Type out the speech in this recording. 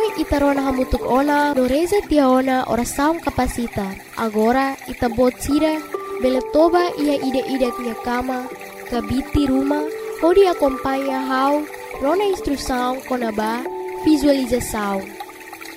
Noi itarona hamutuk ona do reza tiaona oração capacita. Agora itabot sira beletoba ia ide-ide minha cama, gabiti rumah, pode acompanhar how rona instrução conaba visualização.